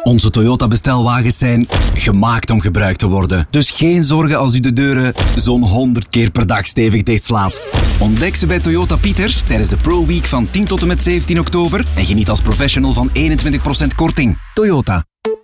Onze Toyota-bestelwagens zijn gemaakt om gebruikt te worden. Dus geen zorgen als u de deuren zo'n 100 keer per dag stevig dichtslaat. Ontdek ze bij Toyota Pieters tijdens de Pro Week van 10 tot en met 17 oktober en geniet als professional van 21% korting. Toyota.